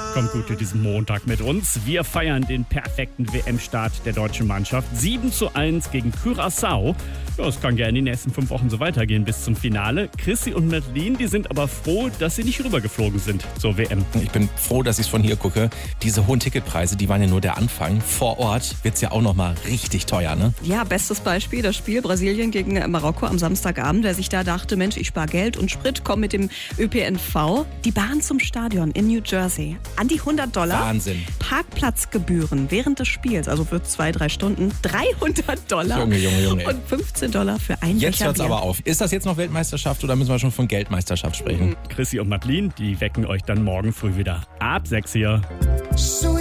Kommt gut durch diesen Montag mit uns. Wir feiern den perfekten WM-Start der deutschen Mannschaft. 7:1 gegen Curaçao. Ja, es kann gerne in den nächsten 5 Wochen so weitergehen bis zum Finale. Chrissy und Madeline, die sind aber froh, dass sie nicht rübergeflogen sind zur WM. Ich bin froh, dass ich es von hier gucke. Diese hohen Ticketpreise, die waren ja nur der Anfang. Vor Ort wird es ja auch noch mal richtig teuer, ne? Ja, bestes Beispiel, das Spiel Brasilien gegen Marokko am Samstagabend. Wer sich da dachte, Mensch, ich spare Geld und Sprit, komm mit dem ÖPNV. Die Bahn zum Stadion in New Jersey. An die $100. Wahnsinn. Parkplatzgebühren während des Spiels, also für 2-3 Stunden, $300. Junge. Und $15 für ein Jetzt Becher hört's Bier. aber auf. Ist das jetzt noch Weltmeisterschaft oder müssen wir schon von Geldmeisterschaft sprechen? Chrissy und Madeline, die wecken euch dann morgen früh wieder ab 6 hier.